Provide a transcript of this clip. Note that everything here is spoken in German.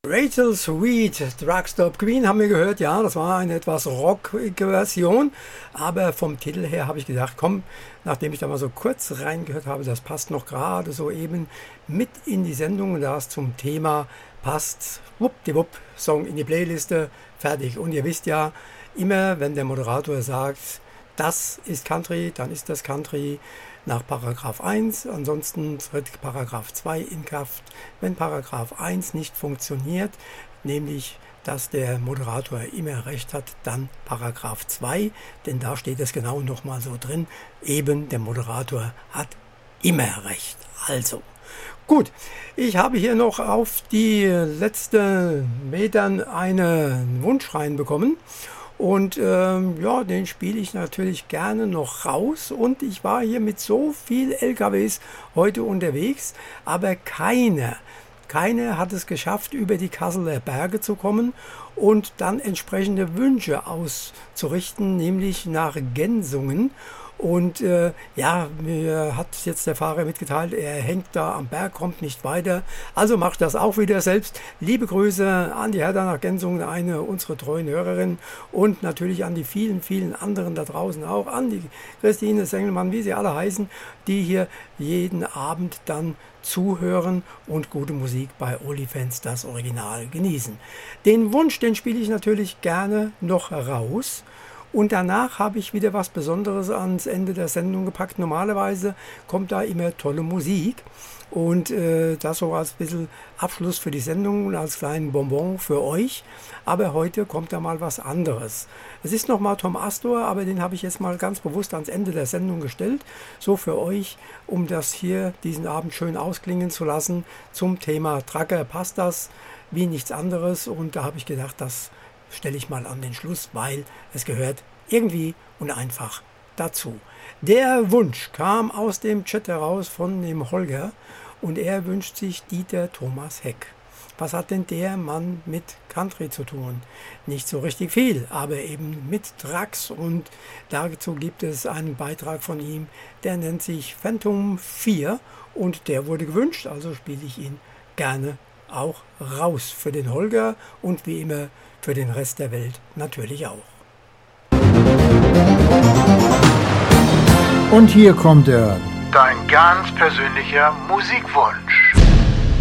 Rachel Sweet, Drugstop Queen haben wir gehört, ja, das war eine etwas rockige Version, aber vom Titel her habe ich gedacht, komm, nachdem ich da mal so kurz reingehört habe, das passt noch gerade so eben mit in die Sendung und da es zum Thema passt, wuppdiwupp, Song in die Playliste, fertig. Und ihr wisst ja, immer wenn der Moderator sagt, das ist Country, dann ist das Country nach Paragraph 1, ansonsten tritt Paragraph 2 in Kraft. Wenn Paragraph 1 nicht funktioniert, nämlich dass der Moderator immer recht hat, dann Paragraph 2, denn da steht es genau nochmal so drin, eben der Moderator hat immer recht. Also, gut, ich habe hier noch auf die letzten Metern einen Wunsch reinbekommen. Und ja, den spiele ich natürlich gerne noch raus. Und ich war hier mit so viel LKWs heute unterwegs, aber keiner hat es geschafft, über die Kasseler Berge zu kommen und dann entsprechende Wünsche auszurichten, nämlich nach Gensungen. Und ja, mir hat jetzt der Fahrer mitgeteilt, er hängt da am Berg, kommt nicht weiter. Also macht das auch wieder selbst. Liebe Grüße an die Hertha nach Gensungen, eine unserer treuen Hörerinnen. Und natürlich an die vielen, vielen anderen da draußen auch. An die Christine Sengelmann, wie sie alle heißen, die hier jeden Abend dann zuhören und gute Musik bei Olifants, das Original, genießen. Den Wunsch, den spiele ich natürlich gerne noch raus. Und danach habe ich wieder was Besonderes ans Ende der Sendung gepackt. Normalerweise kommt da immer tolle Musik und das so als bisschen Abschluss für die Sendung und als kleinen Bonbon für euch. Aber heute kommt da mal was anderes. Es ist nochmal Tom Astor, aber den habe ich jetzt mal ganz bewusst ans Ende der Sendung gestellt. So für euch, um das hier diesen Abend schön ausklingen zu lassen. Zum Thema Tracker passt das wie nichts anderes und da habe ich gedacht, das stelle ich mal an den Schluss, weil es gehört irgendwie und einfach dazu. Der Wunsch kam aus dem Chat heraus von dem Holger und er wünscht sich Dieter Thomas Heck. Was hat denn der Mann mit Country zu tun? Nicht so richtig viel, aber eben mit Trucks und dazu gibt es einen Beitrag von ihm, der nennt sich Phantom 4 und der wurde gewünscht, also spiele ich ihn gerne auch raus für den Holger und wie immer für den Rest der Welt natürlich auch. Und hier kommt er. Dein ganz persönlicher Musikwunsch.